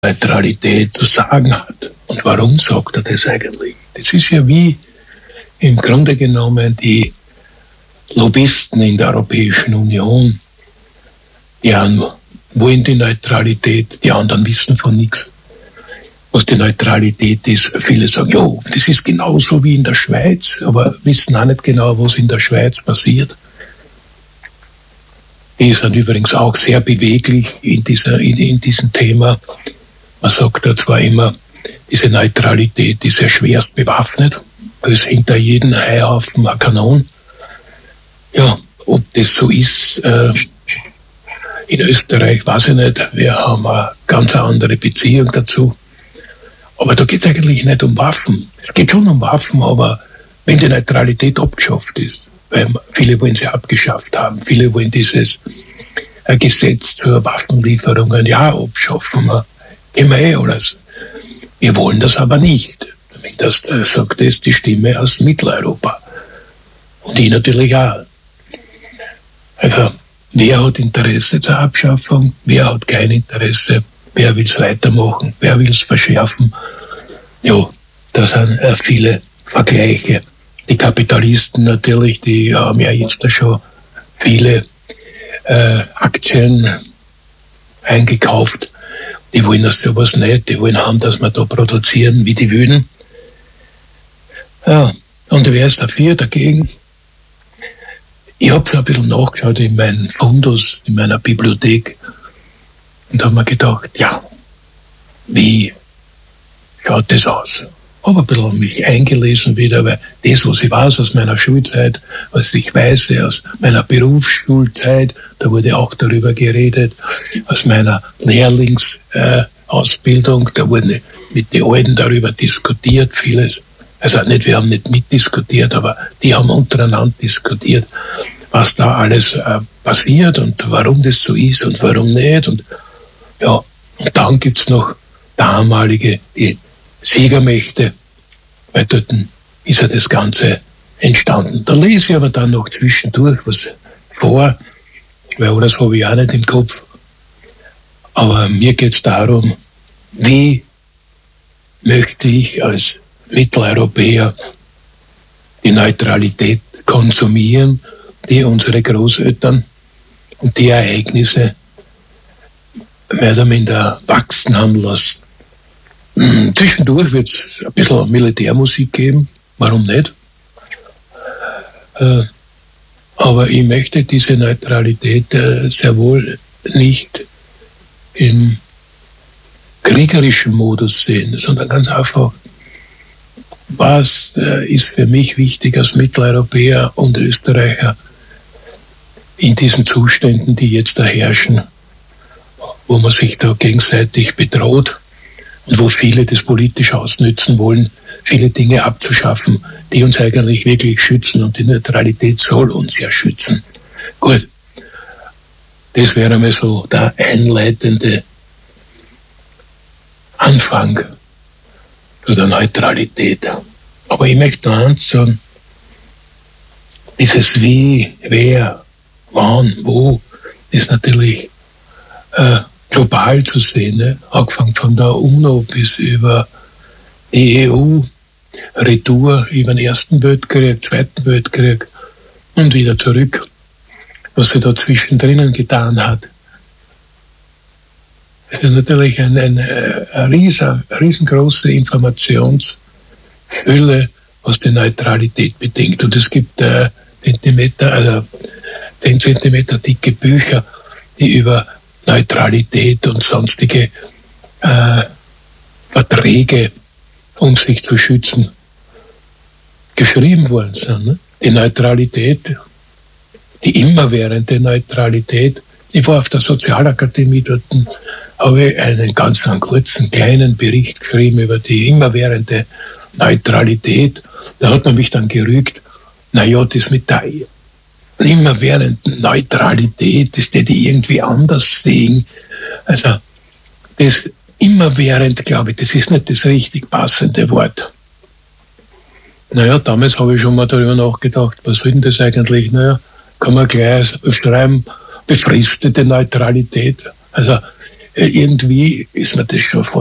Neutralität zu sagen hat. Und warum sagt er das eigentlich? Das ist ja wie im Grunde genommen die Lobbyisten in der Europäischen Union. Die einen wollen die Neutralität, die anderen wissen von nichts, was die Neutralität ist. Viele sagen, ja, das ist genauso wie in der Schweiz, aber wissen auch nicht genau, was in der Schweiz passiert. Die sind übrigens auch sehr beweglich in diesem Thema. Man sagt da zwar immer, diese Neutralität ist ja schwerst bewaffnet. Da ist hinter jedem Heuhaufen eine Kanone. Ja, ob das so ist, in Österreich weiß ich nicht. Wir haben eine ganz andere Beziehung dazu. Aber da geht es eigentlich nicht um Waffen. Es geht schon um Waffen, aber wenn die Neutralität abgeschafft ist, weil viele wollen sie abgeschafft haben, viele wollen dieses Gesetz zur Waffenlieferung ja abschaffen. Gehen wir alles. Wir wollen das aber nicht. Das sagt es die Stimme aus Mitteleuropa. Und ich natürlich auch. Also, wer hat Interesse zur Abschaffung? Wer hat kein Interesse? Wer will es weitermachen? Wer will es verschärfen? Ja, da sind viele Vergleiche. Die Kapitalisten natürlich, die haben ja jetzt schon viele Aktien eingekauft. Die wollen das sowas nicht. Die wollen haben, dass wir da produzieren, wie die Wilden. Ja, und wer ist dafür, dagegen? Ich habe so ein bisschen nachgeschaut in meinen Fundus, in meiner Bibliothek und habe mir gedacht, ja, wie schaut das aus? Habe ein bisschen mich eingelesen wieder, weil das, was ich weiß aus meiner Schulzeit, was ich weiß aus meiner Berufsschulzeit, da wurde auch darüber geredet, aus meiner Lehrlingsausbildung, da wurde mit den Alten darüber diskutiert, vieles. Also nicht, wir haben nicht mitdiskutiert, aber die haben untereinander diskutiert, was da alles passiert und warum das so ist und warum nicht. Und ja, und dann gibt es noch damalige, die Siegermächte, weil dort ist ja das Ganze entstanden. Da lese ich aber dann noch zwischendurch was vor, weil das habe ich auch nicht im Kopf. Aber mir geht es darum, wie möchte ich als Mitteleuropäer die Neutralität konsumieren, die unsere Großeltern und die Ereignisse mehr oder minder wachsen haben lassen. Zwischendurch wird es ein bisschen Militärmusik geben, warum nicht? Aber ich möchte diese Neutralität sehr wohl nicht im kriegerischen Modus sehen, sondern ganz einfach, was ist für mich wichtig als Mitteleuropäer und Österreicher in diesen Zuständen, die jetzt da herrschen, wo man sich da gegenseitig bedroht und wo viele das politisch ausnützen wollen, viele Dinge abzuschaffen, die uns eigentlich wirklich schützen, und die Neutralität soll uns ja schützen. Gut, das wäre mal so der einleitende Anfang zu der Neutralität. Aber ich möchte eins sagen, dieses Wie, wer, wann, wo, ist natürlich global zu sehen, ne? Angefangen von der UNO bis über die EU, Retour über den Ersten Weltkrieg, Zweiten Weltkrieg und wieder zurück, was sie da zwischendrin getan hat. Es ist natürlich eine riesengroße Informationsfülle, was die Neutralität bedingt. Und es gibt 10 Zentimeter dicke Bücher, die über Neutralität und sonstige Verträge, um sich zu schützen, geschrieben worden sind. Ne? Die Neutralität, die immerwährende Neutralität. Ich war auf der Sozialakademie, dort habe ich einen ganz kurzen, kleinen Bericht geschrieben über die immerwährende Neutralität. Da hat man mich dann gerügt, naja, das mit der immerwährenden Neutralität, das hätte ich irgendwie anders sehen. Also das immerwährend, glaube ich, das ist nicht das richtig passende Wort. Naja, damals habe ich schon mal darüber nachgedacht, was soll denn das eigentlich? Naja, kann man gleich schreiben, befristete Neutralität. Also irgendwie ist mir das schon vor